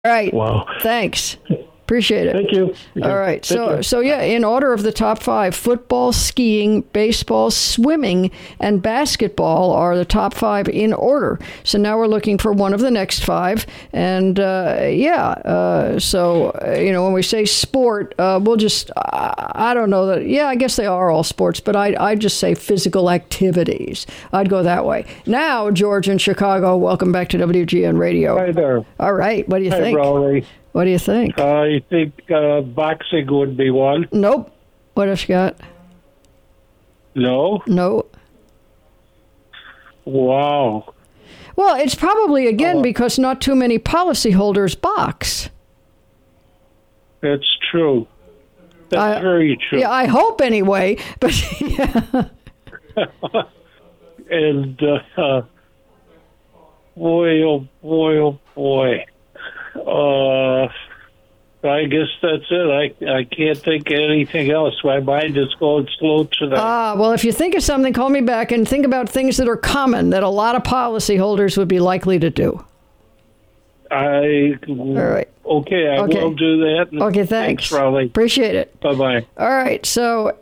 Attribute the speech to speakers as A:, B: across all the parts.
A: All right.
B: Wow.
A: Thanks. Appreciate it.
B: Thank you.
A: All right.
B: Thank
A: So yeah, in order of the top 5, football, skiing, baseball, swimming, and basketball are the top 5 in order. So now we're looking for one of the next 5. And when we say sport, we'll just, I don't know that, I guess they are all sports, but I'd just say physical activities. I'd go that way. Now, George in Chicago, welcome back to WGN Radio.
C: Hi there.
A: All right. What do you think?
C: Raleigh.
A: What do you think?
C: I think boxing would be one.
A: Nope. What else you got?
C: No?
A: No.
C: Wow.
A: Well, it's probably, again, because not too many policyholders box.
C: That's true. That's very true.
A: Yeah, I hope anyway. But yeah.
C: And boy, oh boy. I guess that's it. I can't think of anything else. My mind is going slow tonight.
A: Well, if you think of something, call me back and think about things that are common that a lot of policyholders would be likely to do.
C: All right. Okay, I will do that.
A: Okay, thanks.
C: Raleigh.
A: Appreciate it.
C: Bye-bye.
A: All right, so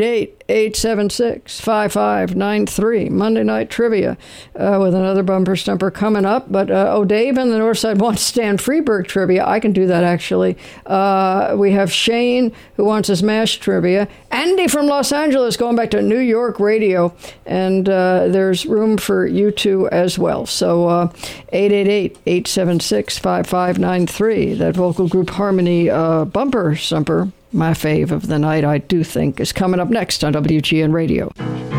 A: 888-876-5593, Monday Night Trivia, with another bumper stumper coming up. But, Dave in the North Side wants Stan Freberg trivia. I can do that, actually. We have Shane, who wants his MASH trivia. Andy from Los Angeles going back to New York radio. And there's room for you two as well. So 888-876-5593, that vocal group Harmony bumper stumper, my fave of the night, I do think, is coming up next on WGN Radio.